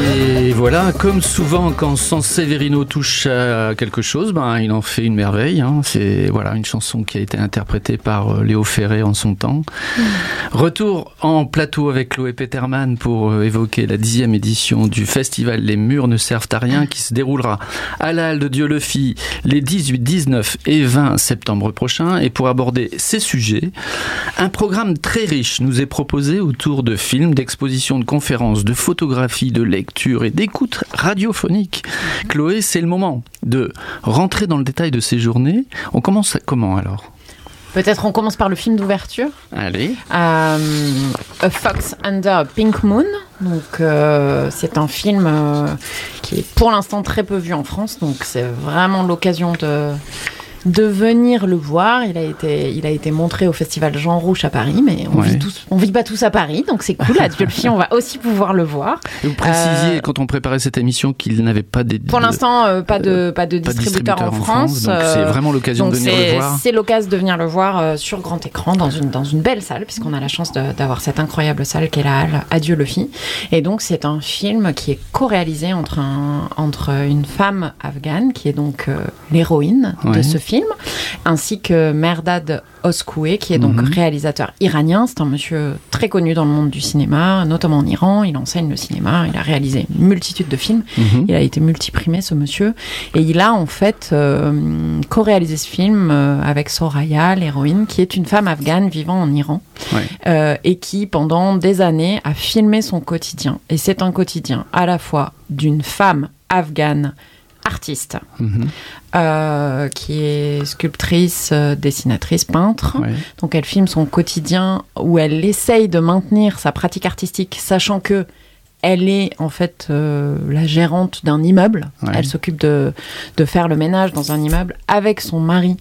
Et voilà, comme souvent quand Sanseverino touche à quelque chose, il en fait une merveille. C'est une chanson qui a été interprétée par Léo Ferré en son temps. Retour en plateau avec Chloé Peterman pour évoquer la 10e édition du festival Les Murs ne servent à rien qui se déroulera à la Halle de Dieulefit les 18, 19 et 20 septembre prochains. Et pour aborder ces sujets, un programme très riche nous est proposé autour de films, d'expositions, de conférences, de photographies, de lecture et d'écoute radiophonique. Chloé, c'est le moment de rentrer dans le détail de ces journées. On commence comment alors ? Peut-être on commence par le film d'ouverture. Allez. A Fox Under a Pink Moon. Donc c'est un film qui est pour l'instant très peu vu en France. Donc c'est vraiment l'occasion de venir le voir. Il a été montré au festival Jean Rouch à Paris, mais on vit pas tous à Paris, donc c'est cool. À Dieulefit, on va aussi pouvoir le voir. Et vous précisiez quand on préparait cette émission qu'il n'avait pas pour l'instant pas de distributeur en France. Donc c'est vraiment l'occasion de venir le voir. C'est l'occasion de venir le voir sur grand écran dans une belle salle, puisqu'on a la chance d'avoir cette incroyable salle qu'est la Halle à Dieulefit. Et donc c'est un film qui est co-réalisé entre une femme afghane qui est donc l'héroïne de ce film, ainsi que Mehrdad Oskoué, qui est donc réalisateur iranien. C'est un monsieur très connu dans le monde du cinéma, notamment en Iran. Il enseigne le cinéma, il a réalisé une multitude de films. Il a été multiprimé, ce monsieur. Et il a en fait co-réalisé ce film avec Soraya, l'héroïne, qui est une femme afghane vivant en Iran, et qui, pendant des années, a filmé son quotidien. Et c'est un quotidien à la fois d'une femme afghane artiste, qui est sculptrice, dessinatrice, peintre. Donc elle filme son quotidien où elle essaye de maintenir sa pratique artistique, sachant que elle est en fait la gérante d'un immeuble. Elle s'occupe de faire le ménage dans un immeuble avec son mari.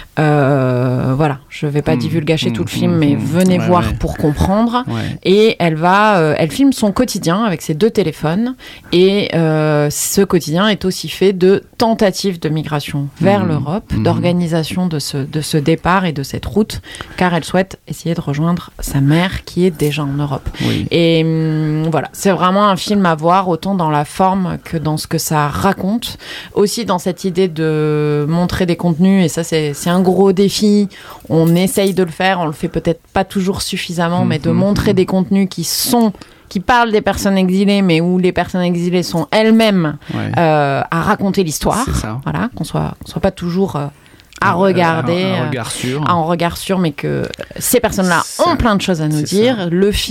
Voilà, je ne vais pas divulgacher tout le film, mais venez voir pour comprendre. Et elle filme son quotidien avec ses 2 téléphones. Et ce quotidien est aussi fait de tentatives de migration vers l'Europe, d'organisation de ce départ et de cette route, car elle souhaite essayer de rejoindre sa mère qui est déjà en Europe. Et voilà, c'est vraiment un film à voir, autant dans la forme que dans ce que ça raconte. Aussi dans cette idée de montrer des contenus, et ça c'est un gros défi. On essaye de le faire, on le fait peut-être pas toujours suffisamment, mais de montrer des contenus qui parlent des personnes exilées, mais où les personnes exilées sont elles-mêmes à raconter l'histoire. Voilà, qu'on soit pas toujours à regarder, un regard sûr, mais que ces personnes-là ont plein de choses à nous dire.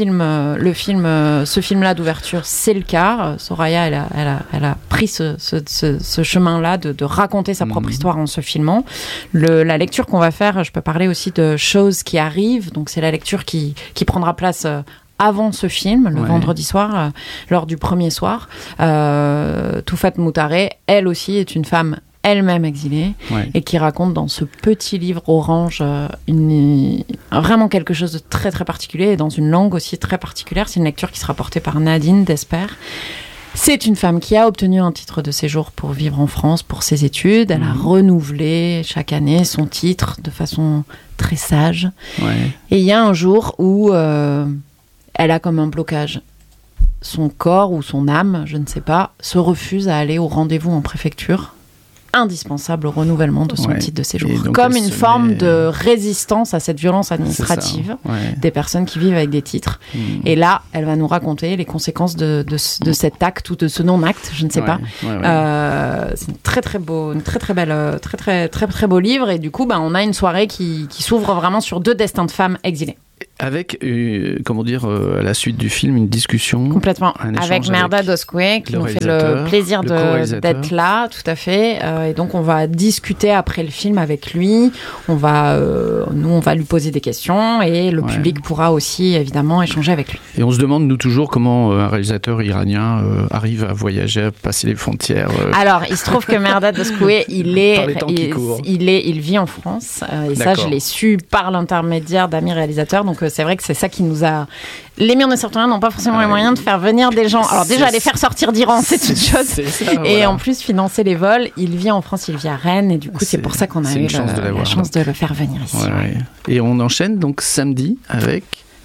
Ce film-là d'ouverture, c'est le cas. Soraya, elle a pris ce chemin-là de raconter sa propre histoire en se filmant. La lecture qu'on va faire, je peux parler aussi de Choses qui arrivent. Donc c'est la lecture qui prendra place avant ce film, le vendredi soir, lors du premier soir. Toufat Moutaré, elle aussi, est une femme elle-même exilée, et qui raconte dans ce petit livre orange vraiment quelque chose de très très particulier, et dans une langue aussi très particulière. C'est une lecture qui sera portée par Nadine Desper. C'est une femme qui a obtenu un titre de séjour pour vivre en France pour ses études. Elle a renouvelé chaque année son titre de façon très sage. Et il y a un jour où elle a comme un blocage. Son corps ou son âme, je ne sais pas, se refuse à aller au rendez-vous en préfecture, indispensable au renouvellement de son titre de séjour, comme une forme de résistance à cette violence administrative des personnes qui vivent avec des titres. Et là, elle va nous raconter les conséquences de cet acte ou de ce non-acte, je ne sais pas. C'est un très très beau, très beau livre, et du coup, on a une soirée qui s'ouvre vraiment sur 2 destins de femmes exilées. Avec, à la suite du film, une discussion. Complètement. Avec Mehrdad Oskoué, qui nous fait le plaisir d'être là, tout à fait. Et donc, on va discuter après le film avec lui. On va lui poser des questions, et le public pourra aussi, évidemment, échanger avec lui. Et on se demande, nous, toujours, comment un réalisateur iranien arrive à voyager, à passer les frontières. Alors, il se trouve que Mehrdad Oskoué, il vit en France. Et ça, je l'ai su par l'intermédiaire d'amis réalisateurs. Donc, c'est vrai que c'est ça qui nous a... Les Murs ne servent à rien n'ont pas forcément les moyens de faire venir des gens. Alors déjà, les faire sortir d'Iran, c'est une chose. Et en plus, financer les vols. Il vit en France, il vit à Rennes. Et du coup, c'est pour ça qu'on a eu la chance de le faire venir ici. Et on enchaîne donc samedi avec...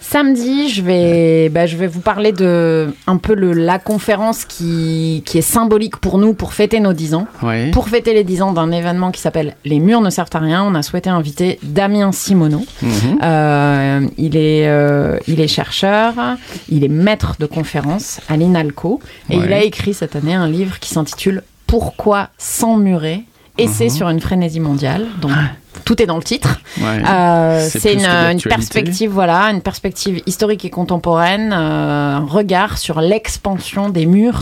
Samedi, je vais vous parler de un peu la conférence qui est symbolique pour nous pour fêter nos 10 ans. Ouais. Pour fêter les 10 ans d'un événement qui s'appelle Les murs ne servent à rien, on a souhaité inviter Damien Simoneau. Il est chercheur, il est maître de conférence à l'INALCO et il a écrit cette année un livre qui s'intitule Pourquoi s'emmurer ? Essai sur une frénésie mondiale. Donc, tout est dans le titre. C'est une perspective, une perspective historique et contemporaine, un regard sur l'expansion des murs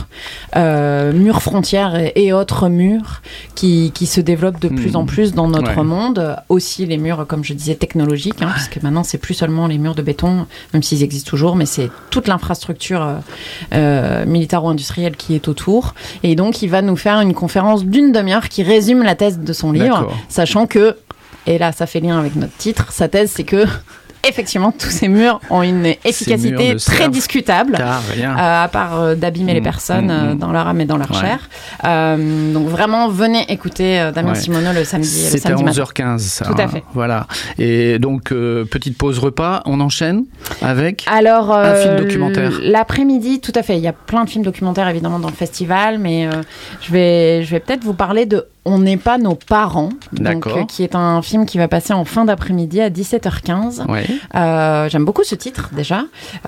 frontières et autres murs qui se développent de plus en plus dans notre monde. Aussi les murs, comme je disais, technologiques, parce que maintenant, c'est plus seulement les murs de béton, même s'ils existent toujours, mais c'est toute l'infrastructure militaro-industrielle qui est autour. Et donc, il va nous faire une conférence d'1 demi-heure qui résume la thèse de son livre, sachant que, et là, ça fait lien avec notre titre. Sa thèse, c'est que, effectivement, tous ces murs ont une efficacité très discutable, à part d'abîmer les personnes dans leur âme et dans leur chair. Donc vraiment, venez écouter Damien Simoneau le samedi matin. C'était à 11h15, ça. Tout à fait. Voilà. Et donc, petite pause repas, on enchaîne avec un film documentaire. L'après-midi, tout à fait. Il y a plein de films documentaires, évidemment, dans le festival, mais je vais peut-être vous parler de On n'est pas nos parents, donc, qui est un film qui va passer en fin d'après-midi à 17h15. J'aime beaucoup ce titre déjà,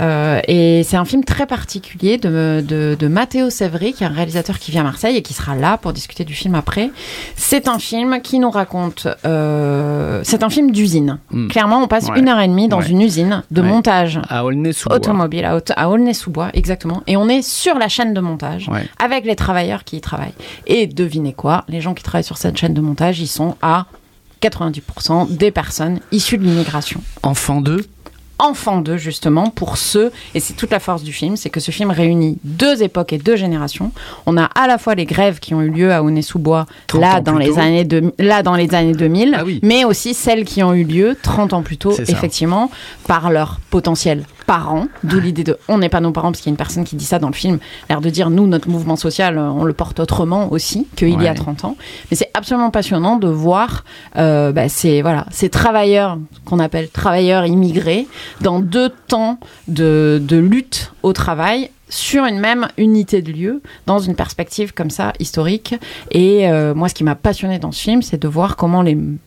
et c'est un film très particulier de Matteo Severi, qui est un réalisateur qui vient à Marseille et qui sera là pour discuter du film après. C'est un film qui nous raconte, c'est un film d'usine. Clairement, on passe 1h30 dans une usine de montage à Aulnay-sous-Bois. Automobile, à Aulnay-sous-Bois, exactement, et on est sur la chaîne de montage avec les travailleurs qui y travaillent. Et devinez quoi, les gens qui travaillent sur cette chaîne de montage, ils sont à 90% des personnes issues de l'immigration. Enfants d'eux, justement, pour ceux, et c'est toute la force du film, c'est que ce film réunit 2 époques et 2 générations. On a à la fois les grèves qui ont eu lieu à Aulnay-sous-Bois, là dans les années 2000, mais aussi celles qui ont eu lieu 30 ans plus tôt, effectivement, par leur potentiel parents, d'où l'idée de on n'est pas nos parents, parce qu'il y a une personne qui dit ça dans le film, l'air de dire nous, notre mouvement social, on le porte autrement aussi qu'il y a 30 ans. Mais c'est absolument passionnant de voir ces travailleurs qu'on appelle travailleurs immigrés dans 2 temps de lutte au travail sur une même unité de lieu, dans une perspective comme ça, historique. Et moi, ce qui m'a passionné dans ce film, c'est de voir comment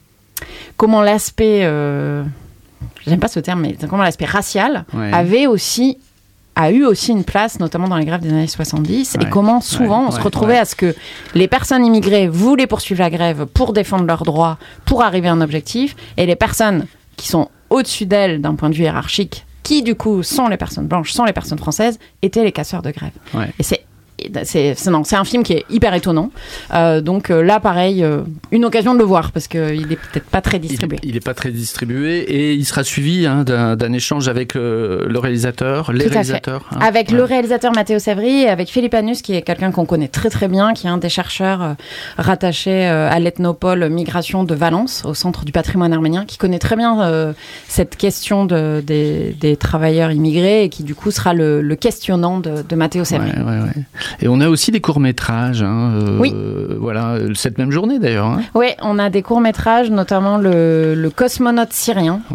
l'aspect... j'aime pas ce terme, mais comment l'aspect racial a eu aussi une place, notamment dans les grèves des années 70, et comment souvent on se retrouvait à ce que les personnes immigrées voulaient poursuivre la grève pour défendre leurs droits, pour arriver à un objectif, et les personnes qui sont au-dessus d'elles d'un point de vue hiérarchique, qui du coup sont les personnes blanches, sont les personnes françaises, étaient les casseurs de grève. Et c'est un film qui est hyper étonnant. Donc là, pareil, une occasion de le voir, parce qu'il est peut-être pas très distribué. Il n'est pas très distribué, et il sera suivi d'un échange avec le réalisateur, les réalisateurs. Avec le réalisateur Matteo Severi et avec Philippe Annus, qui est quelqu'un qu'on connaît très très bien, qui est un des chercheurs rattachés à l'ethnopole Migration de Valence, au Centre du patrimoine arménien, qui connaît très bien cette question des travailleurs immigrés, et qui du coup sera le questionnant de Matteo Severi. Et on a aussi des courts-métrages, voilà, cette même journée d'ailleurs. Oui, on a des courts-métrages, notamment le cosmonaute syrien. On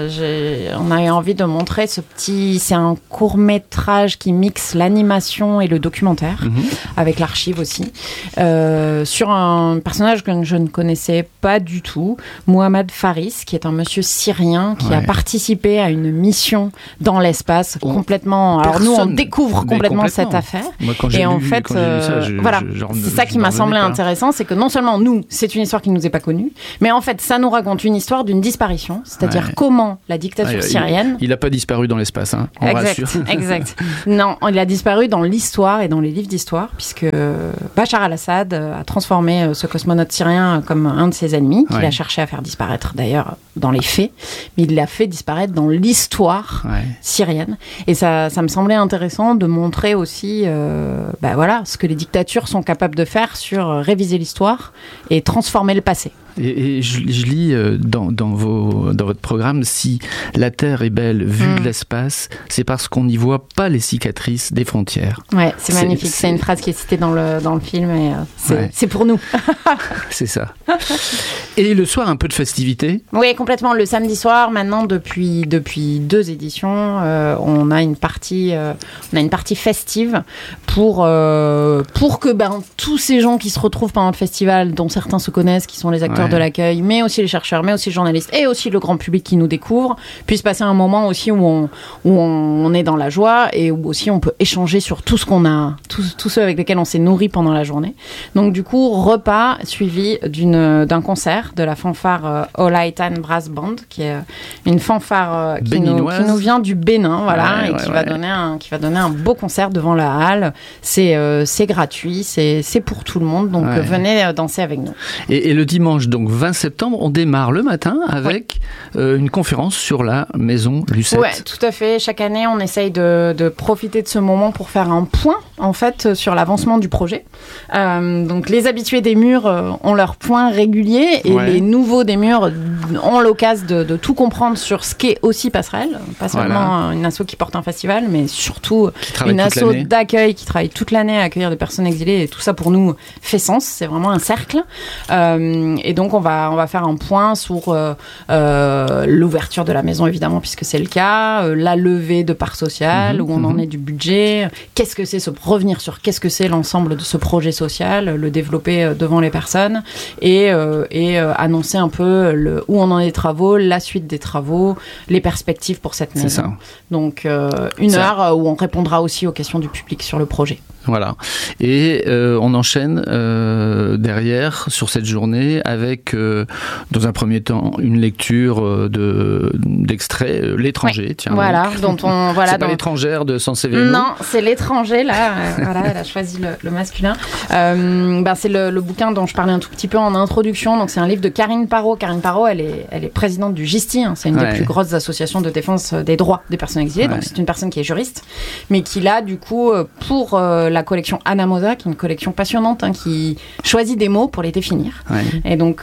a eu envie de montrer c'est un court-métrage qui mixe l'animation et le documentaire, avec l'archive aussi, sur un personnage que je ne connaissais pas du tout, Mohamed Faris, qui est un monsieur syrien qui a participé à une mission dans l'espace complètement... Alors nous, on découvre complètement cette affaire. Moi, et en fait, c'est ça qui m'a semblé intéressant, c'est que non seulement nous, c'est une histoire qui nous est pas connue, mais en fait, ça nous raconte une histoire d'une disparition, c'est-à-dire comment la dictature syrienne... Il n'a pas disparu dans l'espace, on rassure. Exact. Non, il a disparu dans l'histoire et dans les livres d'histoire, puisque Bachar al-Assad a transformé ce cosmonaute syrien comme un de ses ennemis, qu'il a cherché à faire disparaître d'ailleurs dans les faits, mais il l'a fait disparaître dans l'histoire syrienne. Et ça me semblait intéressant de montrer aussi ce que les dictatures sont capables de faire sur réviser l'histoire et transformer le passé. Et je lis dans votre programme, si la Terre est belle vue de l'espace, c'est parce qu'on n'y voit pas les cicatrices des frontières. Ouais, c'est magnifique. C'est une phrase qui est citée dans le film et c'est pour nous. C'est ça. Et le soir, un peu de festivité? Oui, complètement. Le samedi soir, maintenant, depuis 2 éditions, on a une partie festive pour que tous ces gens qui se retrouvent pendant le festival, dont certains se connaissent, qui sont les acteurs de l'accueil, mais aussi les chercheurs, mais aussi les journalistes, et aussi le grand public qui nous découvre, puissent passer un moment aussi où on est dans la joie et où aussi on peut échanger sur tout ce qu'on a, tous ceux avec lesquels on s'est nourri pendant la journée. Donc du coup, repas suivi d'un concert de la fanfare Olaitan Brass Band, qui est une fanfare qui nous vient du Bénin, voilà, qui va donner un beau concert devant la halle. C'est gratuit, c'est pour tout le monde, donc venez danser avec nous. Et le dimanche, donc 20 septembre, on démarre le matin avec une conférence sur la maison Lucette. Oui, tout à fait. Chaque année, on essaye de profiter de ce moment pour faire un point, en fait, sur l'avancement du projet. Donc, les habitués des murs ont leur point régulier et les nouveaux des murs ont l'occasion de tout comprendre sur ce qu'est aussi Passerelle. Pas seulement une asso qui porte un festival, mais surtout une asso d'accueil qui travaille toute l'année à accueillir des personnes exilées. Et tout ça, pour nous, fait sens. C'est vraiment un cercle. Et donc, on va faire un point sur l'ouverture de la maison, évidemment, puisque c'est le cas, la levée de parts sociales, où on en est du budget, qu'est-ce que c'est l'ensemble de ce projet social, le développer devant les personnes, et annoncer un peu où on en est des travaux, la suite des travaux, les perspectives pour cette maison. C'est ça. Donc, une heure où on répondra aussi aux questions du public sur le projet. Voilà. Et on enchaîne derrière sur cette journée avec, dans un premier temps, une lecture d'extrait, L'étranger. Tiens, voilà, donc. C'est pas l'étrangère de Sanseverino. Non, c'est l'étranger, là. Voilà, elle a choisi le masculin. C'est le bouquin dont je parlais un tout petit peu en introduction. Donc, c'est un livre de Karine Parot. Karine Parot, elle est présidente du GISTI. Hein. C'est une des plus grosses associations de défense des droits des personnes exilées. Donc, c'est une personne qui est juriste, mais qui là, du coup, pour la collection Anamosa, qui est une collection passionnante, qui choisit des mots pour les définir. Et donc,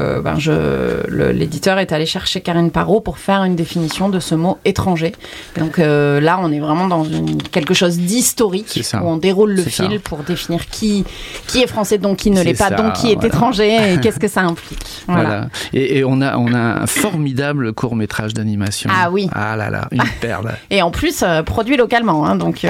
l'éditeur est allé chercher Karine Parot pour faire une définition de ce mot étranger. Et donc là, on est vraiment dans quelque chose d'historique, où on déroule le fil pour définir qui est français, donc qui ne l'est pas, donc qui est étranger, et qu'est-ce que ça implique. Voilà. Et on a un formidable court-métrage d'animation. Ah oui. Ah là là, une perle. Et en plus, produit localement. Donc,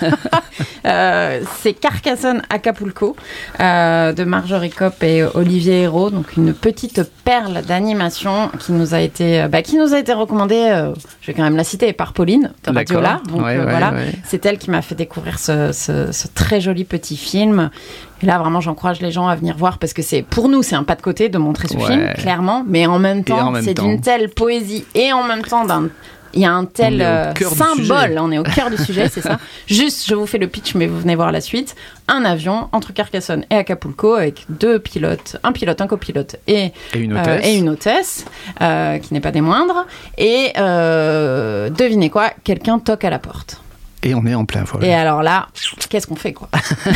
c'est Carcassonne Acapulco de Marjorie Kopp et Olivier Hérault, donc une petite perle d'animation qui nous a été recommandée, je vais quand même la citer, par Pauline de Radiola. Donc voilà, c'est elle qui m'a fait découvrir ce très joli petit film. Et là, vraiment, j'encourage les gens à venir voir parce que pour nous, c'est un pas de côté de montrer ce film, clairement, mais en même temps, c'est d'une telle poésie et en même temps il y a un tel symbole, on est au cœur du sujet, c'est ça. Juste, je vous fais le pitch, mais vous venez voir la suite. Un avion entre Carcassonne et Acapulco avec 2 pilotes, un pilote, un copilote et une hôtesse qui n'est pas des moindres. Et devinez quoi, quelqu'un toque à la porte. Et on est en plein vol. Et alors là, qu'est-ce qu'on fait, quoi?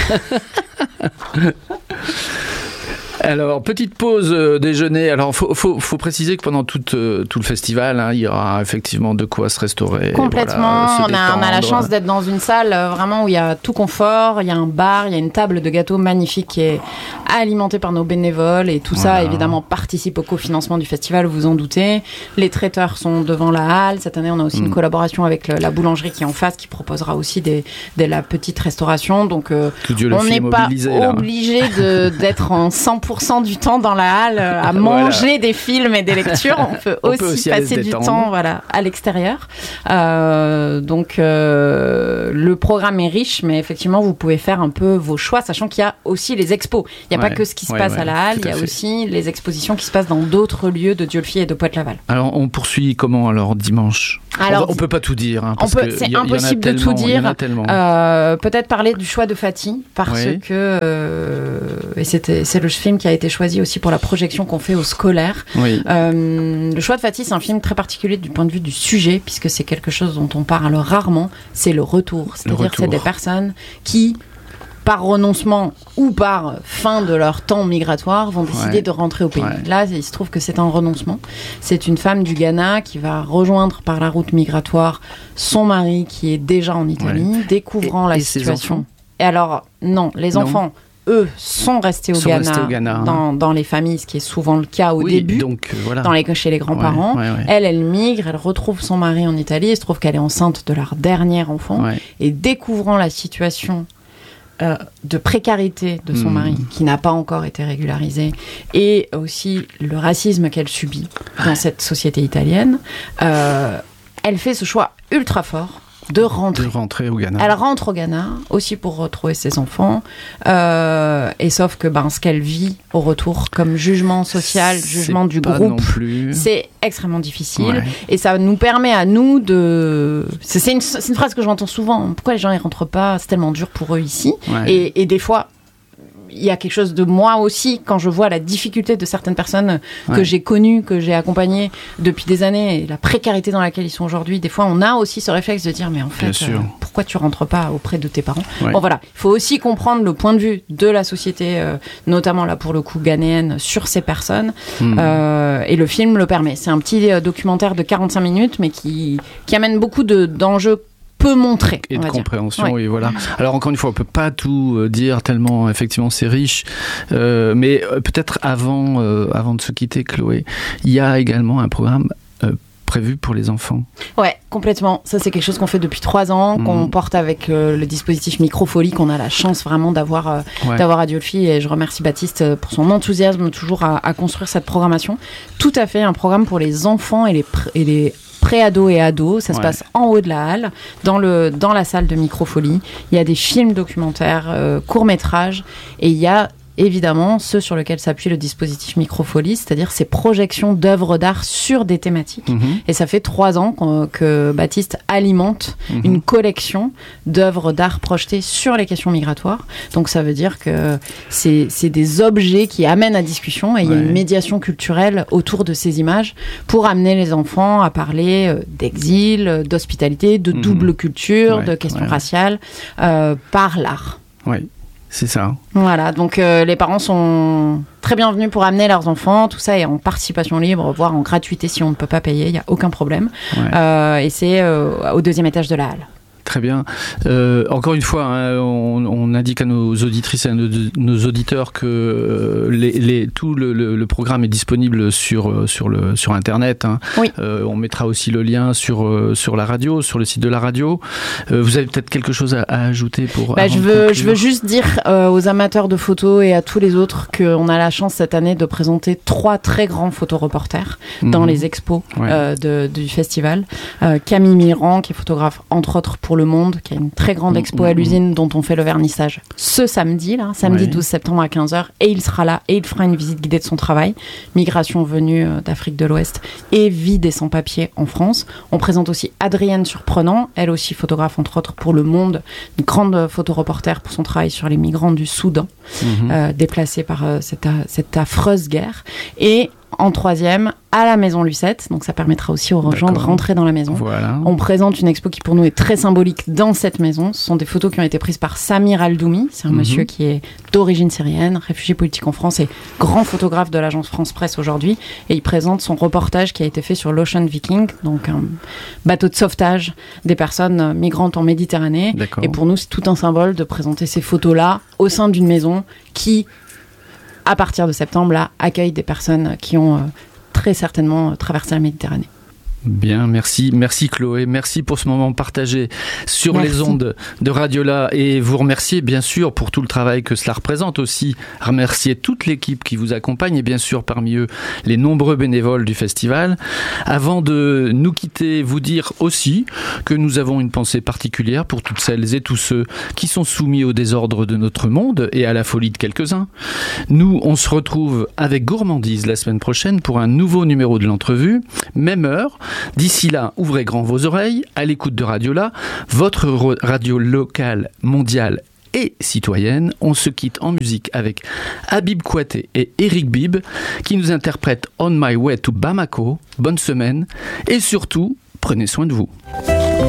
Alors, petite pause déjeuner. Alors, faut préciser que pendant tout le festival, il y aura effectivement de quoi se restaurer. Complètement. Voilà, on a la chance d'être dans une salle vraiment où il y a tout confort. Il y a un bar, il y a une table de gâteaux magnifique qui est alimentée par nos bénévoles. Et tout ça, évidemment, participe au cofinancement du festival, vous vous en doutez. Les traiteurs sont devant la halle. Cette année, on a aussi une collaboration avec la boulangerie qui est en face, qui proposera aussi de la petite restauration. Donc, on n'est pas obligé d'être en 100% du temps dans la halle à manger des films et des lectures. On peut aussi passer du temps à l'extérieur. Donc, le programme est riche, mais effectivement, vous pouvez faire un peu vos choix, sachant qu'il y a aussi les expos. Il n'y a pas que ce qui se passe à la halle, il y a aussi les expositions qui se passent dans d'autres lieux de Dieulefit et de Pointe-Laval. Alors, on poursuit comment, dimanche? On peut pas tout dire. C'est impossible de tout dire. Peut-être parler du choix de Fatih, parce que c'est le film qui a été choisi aussi pour la projection qu'on fait aux scolaires. Le choix de Fatih, c'est un film très particulier du point de vue du sujet, puisque c'est quelque chose dont on parle rarement. C'est le retour. C'est-à-dire que c'est des personnes qui par renoncement ou par fin de leur temps migratoire, vont décider de rentrer au pays. Là, il se trouve que c'est un renoncement. C'est une femme du Ghana qui va rejoindre par la route migratoire son mari qui est déjà en Italie, découvrant la situation. Et alors, non, les enfants, eux, sont restés au Ghana, dans les familles, ce qui est souvent le cas au début, donc, chez les grands-parents. Elle migre, elle retrouve son mari en Italie, il se trouve qu'elle est enceinte de leur dernier enfant, et découvrant la situation de précarité de son mari, qui n'a pas encore été régularisé, et aussi le racisme qu'elle subit dans cette société italienne, elle fait ce choix ultra fort de rentrer au Ghana. Elle rentre au Ghana aussi pour retrouver ses enfants, et sauf que ce qu'elle vit au retour comme jugement social, jugement du groupe, c'est extrêmement difficile, et ça nous permet à nous de... C'est une phrase que j'entends souvent, pourquoi les gens ne rentrent pas, c'est tellement dur pour eux ici, et des fois il y a quelque chose de moi aussi quand je vois la difficulté de certaines personnes que j'ai connues, que j'ai accompagnées depuis des années, et la précarité dans laquelle ils sont aujourd'hui. Des fois, on a aussi ce réflexe de dire mais en fait, pourquoi tu rentres pas auprès de tes parents ? Bon voilà, il faut aussi comprendre le point de vue de la société, notamment là pour le coup ghanéenne, sur ces personnes, et le film le permet. C'est un petit documentaire de 45 minutes, mais qui amène beaucoup d'enjeux peu montrer. Et de compréhension, et voilà. Alors encore une fois, on peut pas tout dire tellement, effectivement, c'est riche. Mais peut-être avant de se quitter, Chloé, il y a également un programme prévu pour les enfants. Ouais, complètement. Ça, c'est quelque chose qu'on fait depuis 3 ans, qu'on porte avec le dispositif Microfolie, qu'on a la chance vraiment d'avoir à Diolfi, et je remercie Baptiste pour son enthousiasme toujours à construire cette programmation. Tout à fait, un programme pour les enfants et les pré-ados et ados. Ça se passe en haut de la halle, dans la salle de Microfolie. Il y a des films documentaires, courts-métrages, et il y a évidemment ceux sur lesquels s'appuie le dispositif Microfolie, c'est-à-dire ces projections d'œuvres d'art sur des thématiques. Et ça fait 3 ans que Baptiste alimente une collection d'œuvres d'art projetées sur les questions migratoires. Donc ça veut dire que c'est des objets qui amènent à discussion, et il y a une médiation culturelle autour de ces images pour amener les enfants à parler d'exil, d'hospitalité, de double culture, de questions raciales, par l'art. Oui. C'est ça. Voilà, donc les parents sont très bienvenus pour amener leurs enfants. Tout ça est en participation libre, voire en gratuité si on ne peut pas payer, il n'y a aucun problème. Et c'est au 2e étage de la halle. Très bien. Encore une fois, on indique à nos auditrices et à nos auditeurs que tout le programme est disponible sur Internet. On mettra aussi le lien sur la radio, sur le site de la radio. Vous avez peut-être quelque chose à ajouter pour... Je veux juste dire aux amateurs de photos et à tous les autres qu'on a la chance cette année de présenter 3 très grands photoreporters dans les expos du festival. Camille Mirand, qui est photographe entre autres pour Le Monde, qui a une très grande expo à l'usine dont on fait le vernissage ce samedi 12 septembre à 15h, et il sera là et il fera une visite guidée de son travail, migration venue d'Afrique de l'Ouest et vie des sans-papiers en France. On présente aussi Adrienne Surprenant, elle aussi photographe entre autres pour Le Monde, une grande photoreporter pour son travail sur les migrants du Soudan, déplacés par cette affreuse guerre. Et en 3e, à la Maison Lucette, donc ça permettra aussi aux gens de rentrer dans la maison. Voilà. On présente une expo qui pour nous est très symbolique dans cette maison. Ce sont des photos qui ont été prises par Samir Al-Doumi, c'est un monsieur qui est d'origine syrienne, réfugié politique en France et grand photographe de l'agence France Presse aujourd'hui, et il présente son reportage qui a été fait sur l'Ocean Viking, donc un bateau de sauvetage des personnes migrantes en Méditerranée. Et pour nous, c'est tout un symbole de présenter ces photos-là au sein d'une maison qui, à partir de septembre, là, accueille des personnes qui ont très certainement traversé la Méditerranée. Bien, merci Chloé, merci pour ce moment partagé sur les ondes de Radiola, et vous remercier bien sûr pour tout le travail que cela représente aussi, remercier toute l'équipe qui vous accompagne et bien sûr parmi eux les nombreux bénévoles du festival. Avant de nous quitter, vous dire aussi que nous avons une pensée particulière pour toutes celles et tous ceux qui sont soumis au désordre de notre monde et à la folie de quelques-uns. Nous, on se retrouve avec gourmandise la semaine prochaine pour un nouveau numéro de l'entrevue, même heure. D'ici là, ouvrez grand vos oreilles, à l'écoute de Radiola, votre radio locale, mondiale et citoyenne. On se quitte en musique avec Habib Kouaté et Eric Bibb qui nous interprètent On My Way to Bamako. Bonne semaine et surtout, prenez soin de vous.